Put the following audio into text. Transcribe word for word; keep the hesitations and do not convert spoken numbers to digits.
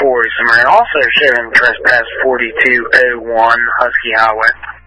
for Samaritan, also showing trespass forty-two oh one Husky Highway.